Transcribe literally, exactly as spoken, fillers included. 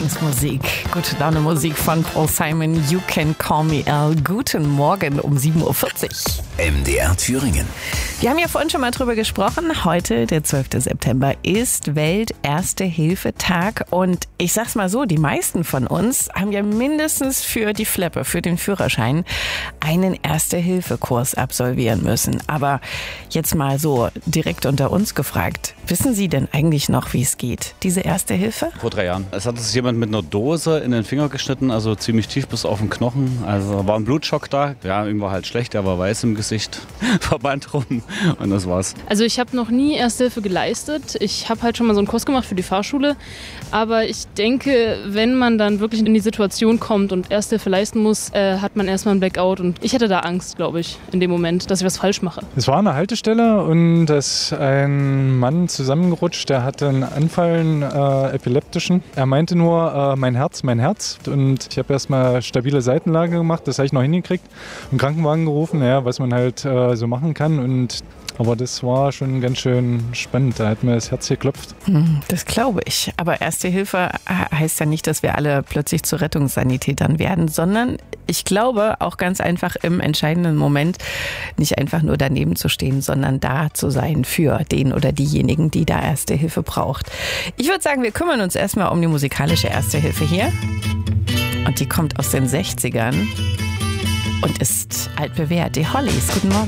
Morgensmusik. Gute Laune Musik von Paul Simon. You Can Call Me Al. Guten Morgen um sieben Uhr vierzig. M D R Thüringen. Wir haben ja vorhin schon mal drüber gesprochen. Heute, der zwölfte September, ist Welt-Erste-Hilfe-Tag. Und ich sag's mal so, die meisten von uns haben ja mindestens für die Fleppe, für den Führerschein, einen Erste-Hilfe-Kurs absolvieren müssen. Aber jetzt mal so direkt unter uns gefragt. Wissen Sie denn eigentlich noch, wie es geht, diese Erste Hilfe? Vor drei Jahren. Es hat sich jemand mit einer Dose in den Finger geschnitten, also ziemlich tief bis auf den Knochen. Also war ein Blutschock da. Ja, ihm war halt schlecht, er war weiß im Gesicht, Verband rum und das war's. Also ich habe noch nie Erste Hilfe geleistet. Ich habe halt schon mal so einen Kurs gemacht für die Fahrschule. Aber ich denke, wenn man dann wirklich in die Situation kommt und Erste Hilfe leisten muss, äh, hat man erstmal einen Blackout. Und ich hätte da Angst, glaube ich, in dem Moment, dass ich was falsch mache. Es war eine Haltestelle und da ist ein Mann zusammengerutscht, der hatte einen Anfall, einen äh, epileptischen. Er meinte nur, äh, mein Herz, mein Herz. Und ich habe erstmal stabile Seitenlage gemacht, das habe ich noch hingekriegt. Einen Krankenwagen gerufen, naja, was man halt äh, so machen kann. Und aber das war schon ganz schön spannend. Da hat mir das Herz geklopft. Das glaube ich. Aber Erste Hilfe heißt ja nicht, dass wir alle plötzlich zu Rettungssanitätern werden, sondern ich glaube auch ganz einfach im entscheidenden Moment nicht einfach nur daneben zu stehen, sondern da zu sein für den oder diejenigen, die da Erste Hilfe braucht. Ich würde sagen, wir kümmern uns erstmal um die musikalische Erste Hilfe hier. Und die kommt aus den sechzigern und ist altbewährt. Die Hollies. Guten Morgen.